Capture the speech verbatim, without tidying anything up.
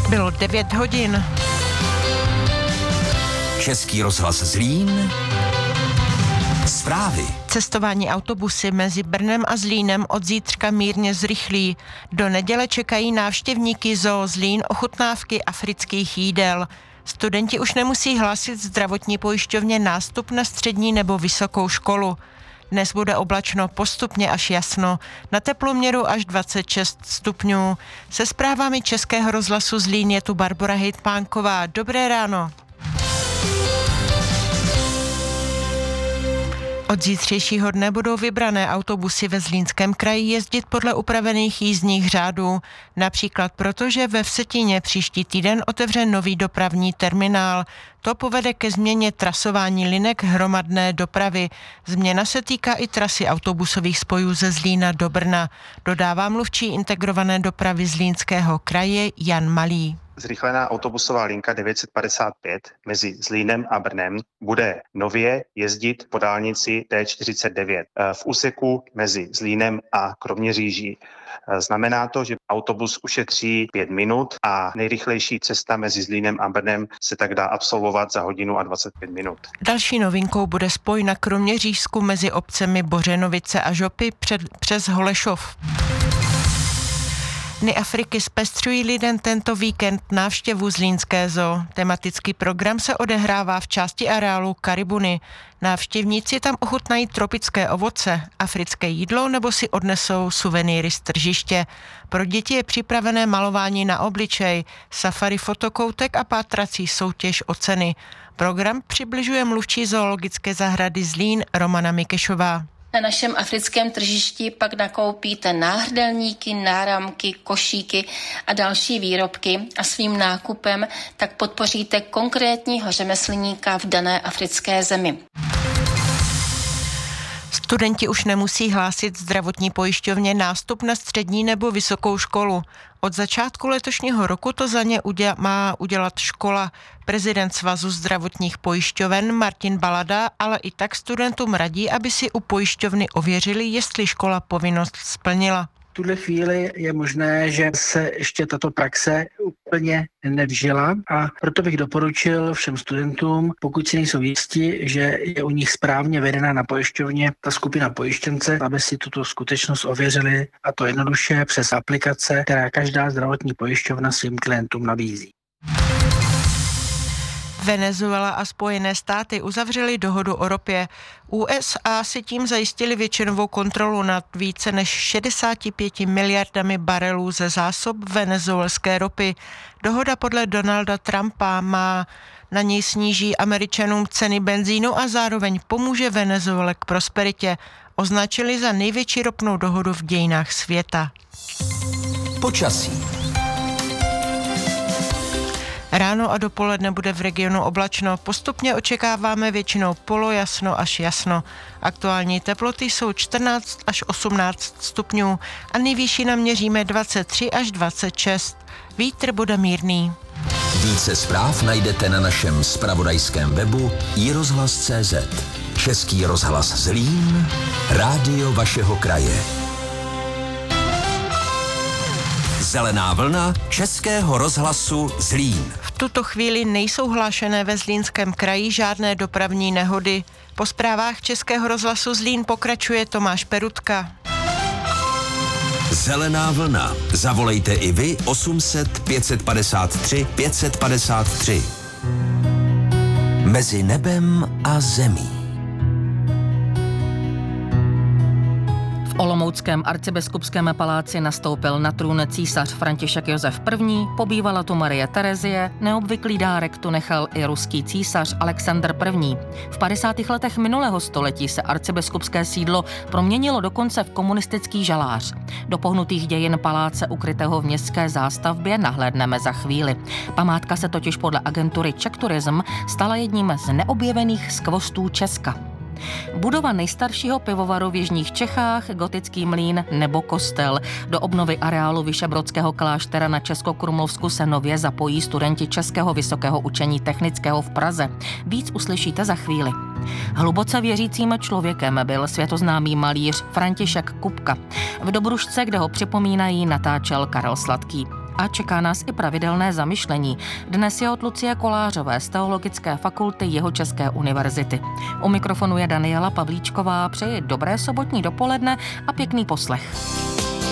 Bylo devět hodin. Český rozhlas Zlín. Zprávy. Cestování autobusy mezi Brnem a Zlínem od zítřka mírně zrychlí. Do neděle čekají návštěvníky Zoo Zlín ochutnávky afrických jídel. Studenti už nemusí hlásit zdravotní pojišťovně nástup na střední nebo vysokou školu. Dnes bude oblačno postupně až jasno, na teploměru až dvacet šest stupňů. Se zprávami Českého rozhlasu Zlín je tu Barbora Hejtpánková. Dobré ráno. Od zítřejšího dne budou vybrané autobusy ve Zlínském kraji jezdit podle upravených jízdních řádů. Například proto, že ve Vsetíně příští týden otevře nový dopravní terminál. To povede ke změně trasování linek hromadné dopravy. Změna se týká i trasy autobusových spojů ze Zlína do Brna. Dodává mluvčí integrované dopravy Zlínského kraje Jan Malý. Zrychlená autobusová linka devět set padesát pět mezi Zlínem a Brnem bude nově jezdit po dálnici D čtyřicet devět v úseku mezi Zlínem a Kroměříží. Znamená to, že autobus ušetří pět minut a nejrychlejší cesta mezi Zlínem a Brnem se tak dá absolvovat za hodinu a dvacet pět minut. Další novinkou bude spoj na Kroměřížsku mezi obcemi Bořenovice a Žopy před, přes Holešov. Dny Afriky zpestřují lidem tento víkend návštěvu Zlínské zoo. Tematický program se odehrává v části areálu Karibuny. Návštěvníci tam ochutnají tropické ovoce, africké jídlo nebo si odnesou suvenýry z tržiště. Pro děti je připravené malování na obličej, safari fotokoutek a pátrací soutěž o ceny. Program přibližuje mluvčí zoologické zahrady Zlín Romana Mikešová. Na našem africkém tržišti pak nakoupíte náhrdelníky, náramky, košíky a další výrobky a svým nákupem tak podpoříte konkrétního řemeslníka v dané africké zemi. Studenti už nemusí hlásit zdravotní pojišťovně nástup na střední nebo vysokou školu. Od začátku letošního roku to za ně uděla, má udělat škola. Prezident Svazu zdravotních pojišťoven Martin Balada ale i tak studentům radí, aby si u pojišťovny ověřili, jestli škola povinnost splnila. V tuhle chvíli je možné, že se ještě tato praxe úplně nevžila a proto bych doporučil všem studentům, pokud si nejsou jistí, že je u nich správně vedena na pojišťovně ta skupina pojištěnce, aby si tuto skutečnost ověřili, a to jednoduše přes aplikace, která každá zdravotní pojišťovna svým klientům nabízí. Venezuela a Spojené státy uzavřely dohodu o ropě. U S A si tím zajistili většinovou kontrolu nad více než šedesát pět miliardami barelů ze zásob venezuelské ropy. Dohoda podle Donalda Trumpa má na něj sníží Američanům ceny benzínu a zároveň pomůže Venezuele k prosperitě. Označili za největší ropnou dohodu v dějinách světa. Počasí. Ráno a dopoledne bude v regionu oblačno. Postupně očekáváme většinou polojasno až jasno. Aktuální teploty jsou čtrnáct až osmnáct stupňů a nejvyšší naměříme dvacet tři až dvacet šest. Vítr bude mírný. Více zpráv najdete na našem zpravodajském webu i rozhlas tečka cé zet. Český rozhlas Zlín, rádio vašeho kraje. Zelená vlna Českého rozhlasu Zlín. V tuto chvíli nejsou hlášené ve Zlínském kraji žádné dopravní nehody. Po zprávách Českého rozhlasu Zlín pokračuje Tomáš Perutka. Zelená vlna. Zavolejte i vy osm set pět set padesát tři pět set padesát tři. Mezi nebem a zemí. V olomouckém arcibiskupském paláci nastoupil na trůn císař František Josef I., pobývala tu Marie Terezie, neobvyklý dárek tu nechal i ruský císař Alexandr I. V padesátých letech minulého století se arcibiskupské sídlo proměnilo dokonce v komunistický žalář. Do pohnutých dějin paláce ukrytého v městské zástavbě nahlédneme za chvíli. Památka se totiž podle agentury Czech Tourism stala jedním z neobjevených skvostů Česka. Budova nejstaršího pivovaru v jižních Čechách, gotický mlýn nebo kostel. Do obnovy areálu Vyšebrodského kláštera na Českokrumlovsku se nově zapojí studenti Českého vysokého učení technického v Praze. Víc uslyšíte za chvíli. Hluboce věřícím člověkem byl světoznámý malíř František Kupka. V Dobrušce, kde ho připomínají, natáčel Karel Sladký. A čeká nás i pravidelné zamyšlení. Dnes je od Lucie Kolářové z Teologické fakulty Jihočeské univerzity. U mikrofonu je Daniela Pavlíčková. Přeji dobré sobotní dopoledne a pěkný poslech.